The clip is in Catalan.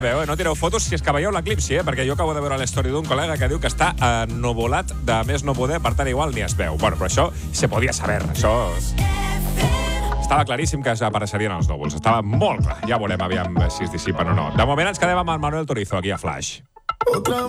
No tireu fotos si és que veieu l'eclipsi, perquè jo acabo de veure l'història d'un col·lega que diu que està ennuvolat de més no poder, per tant igual ni es veu. Bueno, però això se podia saber, això... Estava claríssim que apareixerien els núvols, estava molt clar. Ja veurem aviam si es dissipen o no. De moment ens quedem amb el Manuel Turizo aquí a Flash.